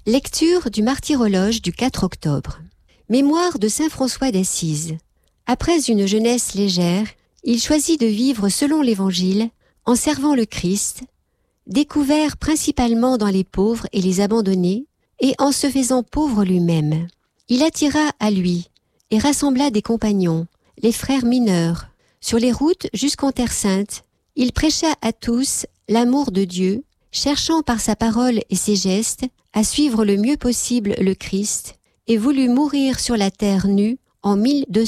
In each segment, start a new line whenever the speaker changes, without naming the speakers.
Lecture du martyrologe du 4 octobre. Mémoire de saint François d'Assise. Après une jeunesse légère, il choisit de vivre selon l'Évangile, en servant le Christ, découvert principalement dans les pauvres et les abandonnés, et en se faisant pauvre lui-même. Il attira à lui et rassembla des compagnons, les frères mineurs. Sur les routes jusqu'en Terre Sainte, il prêcha à tous l'amour de Dieu, cherchant par sa parole et ses gestes à suivre le mieux possible le Christ, et voulut mourir sur la terre nue en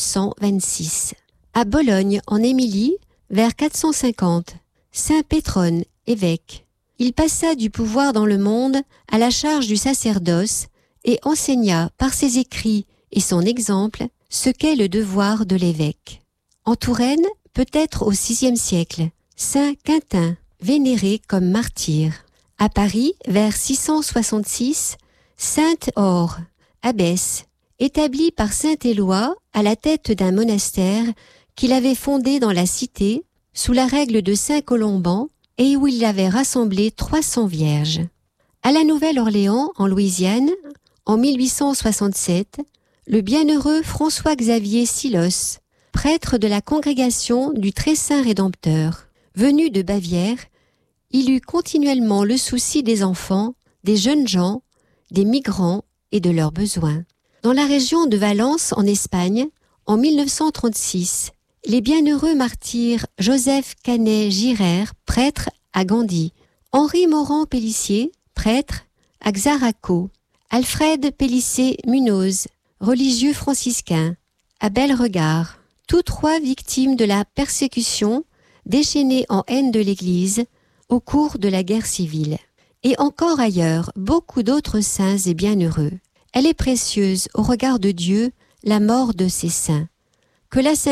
1226. À Bologne, en Émilie, vers 450, saint Pétrone, évêque. Il passa du pouvoir dans le monde à la charge du sacerdoce et enseigna par ses écrits et son exemple ce qu'est le devoir de l'évêque. En Touraine, peut-être au VIe siècle, saint Quintin, vénéré comme martyr. À Paris, vers 666, sainte Aure, abbesse, établie par saint Éloi à la tête d'un monastère qu'il avait fondé dans la cité sous la règle de saint Colomban et où il avait rassemblé 300 vierges. À la Nouvelle-Orléans, en Louisiane, en 1867, le bienheureux François-Xavier Silos, prêtre de la congrégation du Très-Saint Rédempteur, venu de Bavière, il eut continuellement le souci des enfants, des jeunes gens, des migrants et de leurs besoins. Dans la région de Valence, en Espagne, en 1936, les bienheureux martyrs Joseph Canet Girard, prêtre à Gandhi, Henri Morand-Pellissier, prêtre à Xaraco, Alfred Pellissé-Munoz, religieux franciscain, à Belleregard, tous trois victimes de la persécution, déchaînés en haine de l'Église au cours de la guerre civile. Et encore ailleurs, beaucoup d'autres saints et bienheureux. Elle est précieuse au regard de Dieu, la mort de ces saints. Que la